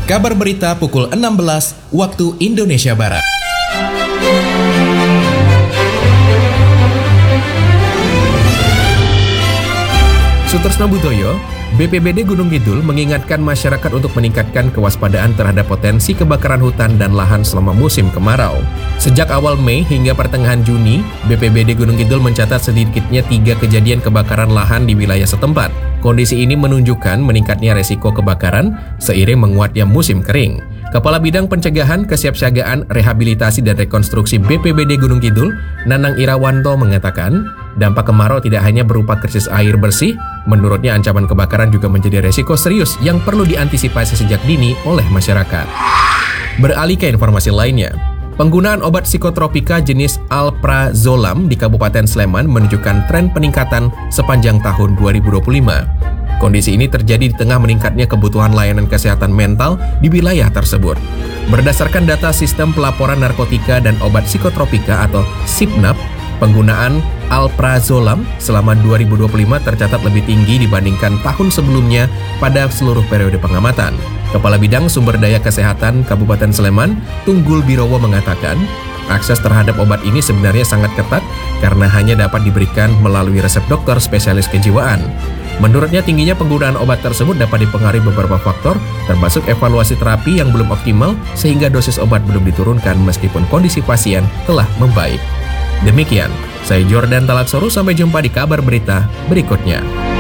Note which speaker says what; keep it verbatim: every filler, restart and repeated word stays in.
Speaker 1: Kabar berita pukul enam belas waktu Indonesia Barat. Sutresno Butoyo, B P B D Gunung Kidul mengingatkan masyarakat untuk meningkatkan kewaspadaan terhadap potensi kebakaran hutan dan lahan selama musim kemarau. Sejak awal Mei hingga pertengahan Juni, B P B D Gunung Kidul mencatat sedikitnya tiga kejadian kebakaran lahan di wilayah setempat. Kondisi ini menunjukkan meningkatnya resiko kebakaran seiring menguatnya musim kering. Kepala Bidang Pencegahan, Kesiapsiagaan, Rehabilitasi dan Rekonstruksi B P B D Gunung Kidul, Nanang Irawanto mengatakan, dampak kemarau tidak hanya berupa krisis air bersih, menurutnya ancaman kebakaran juga menjadi resiko serius yang perlu diantisipasi sejak dini oleh masyarakat. Beralih ke informasi lainnya, penggunaan obat psikotropika jenis alprazolam di Kabupaten Sleman menunjukkan tren peningkatan sepanjang tahun dua ribu dua puluh lima. Kondisi ini terjadi di tengah meningkatnya kebutuhan layanan kesehatan mental di wilayah tersebut. Berdasarkan data Sistem Pelaporan Narkotika dan Obat Psikotropika atau SIPNAP, penggunaan alprazolam selama dua ribu dua puluh lima tercatat lebih tinggi dibandingkan tahun sebelumnya pada seluruh periode pengamatan. Kepala Bidang Sumber Daya Kesehatan Kabupaten Sleman, Tunggul Birowo mengatakan, akses terhadap obat ini sebenarnya sangat ketat karena hanya dapat diberikan melalui resep dokter spesialis kejiwaan. Menurutnya, tingginya penggunaan obat tersebut dapat dipengaruhi beberapa faktor, termasuk evaluasi terapi yang belum optimal sehingga dosis obat belum diturunkan meskipun kondisi pasien telah membaik. Demikian, saya Jordan Talaksoru, sampai jumpa di kabar berita berikutnya.